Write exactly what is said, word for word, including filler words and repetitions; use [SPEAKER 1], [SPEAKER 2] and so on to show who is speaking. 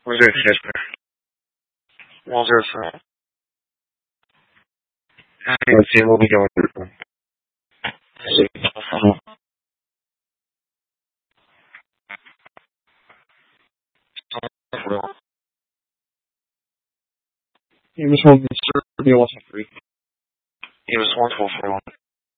[SPEAKER 1] One zero three, sir. One zero three. Let's see what we going through. He was home in Serbia, wasn't free. He was one twelve forty one.